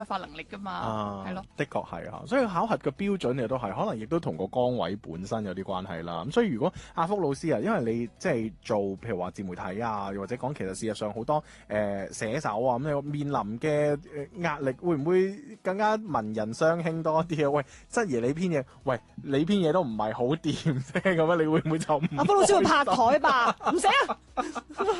發能力噶嘛，係咯。 的確係啊，所以考核嘅標準亦都係，可能亦都同個崗位本身有啲關係啦。咁所以如果阿福老師啊，因為你即係做譬如話自媒體啊，又或者講其實事實上好多寫手啊咁樣面臨嘅壓力，會唔會更加文人相輕多啲啊？喂，質疑你篇嘢，喂你篇嘢都唔係好掂啫，咁樣你會唔會就唔？ 阿福老師會拍台吧？唔寫啊！